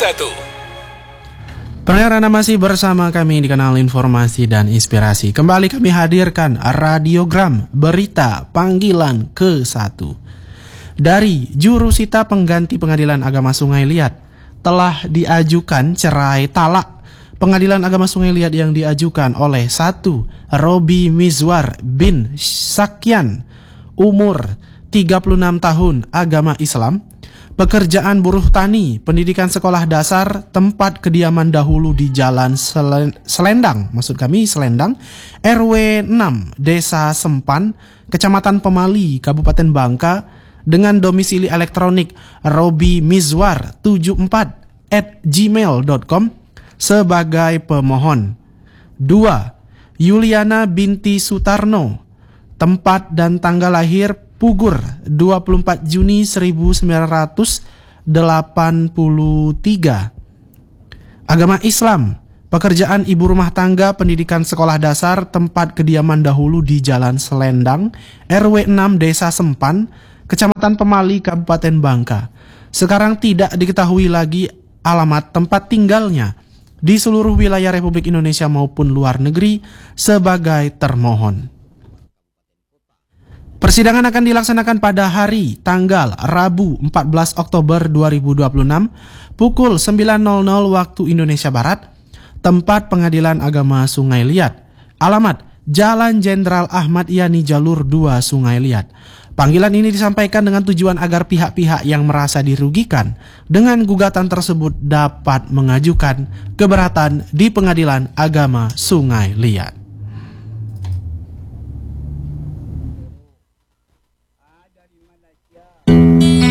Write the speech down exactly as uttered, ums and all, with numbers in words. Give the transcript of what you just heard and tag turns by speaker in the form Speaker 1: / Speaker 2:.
Speaker 1: satu.
Speaker 2: Pendengar, Anda masih bersama kami di kanal Informasi dan Inspirasi. Kembali kami hadirkan radiogram berita panggilan ke satu. Dari jurusita pengganti Pengadilan Agama Sungai Liat telah diajukan cerai talak. Pengadilan Agama Sungai Liat yang diajukan oleh satu Robi Mizwar bin Sakyan, umur tiga puluh enam tahun, agama Islam, pekerjaan buruh tani, pendidikan sekolah dasar, tempat kediaman dahulu di Jalan Selendang, maksud kami Selendang, R W enam, Desa Sempan, Kecamatan Pemali, Kabupaten Bangka, dengan domisili elektronik robi mizwar tujuh puluh empat at gmail dot com sebagai pemohon. Dua Yuliana binti Sutarno, tempat dan tanggal lahir Pugur dua puluh empat Juni seribu sembilan ratus delapan puluh tiga, agama Islam, pekerjaan ibu rumah tangga, pendidikan sekolah dasar, tempat kediaman dahulu di Jalan Selendang, R W enam, Desa Sempan, Kecamatan Pemali, Kabupaten Bangka. Sekarang tidak diketahui lagi alamat tempat tinggalnya di seluruh wilayah Republik Indonesia maupun luar negeri sebagai termohon. Persidangan akan dilaksanakan pada hari tanggal Rabu empat belas Oktober dua ribu dua puluh enam pukul sembilan waktu Indonesia Barat. Tempat Pengadilan Agama Sungai Liat. Alamat Jalan Jenderal Ahmad Yani Jalur dua, Sungai Liat. Panggilan ini disampaikan dengan tujuan agar pihak-pihak yang merasa dirugikan dengan gugatan tersebut dapat mengajukan keberatan di Pengadilan Agama Sungai Liat.